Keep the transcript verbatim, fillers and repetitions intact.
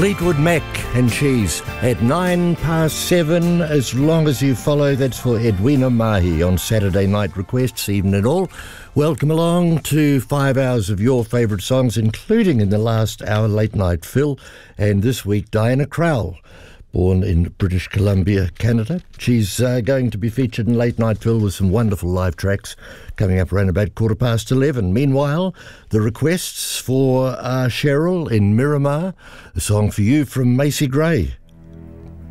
Fleetwood Mac and Cheese at nine past seven. As long as you follow, that's for Edwina Mahi on Saturday Night Requests, even and all. Welcome along to five hours of your favourite songs, including in the last hour Late Night Phil, and this week Diana Crowell, born in British Columbia, Canada. She's uh, going to be featured in Late Night Phil with some wonderful live tracks coming up around about quarter past eleven. Meanwhile, the requests for uh, Cheryl in Miramar, a song for you from Macy Gray.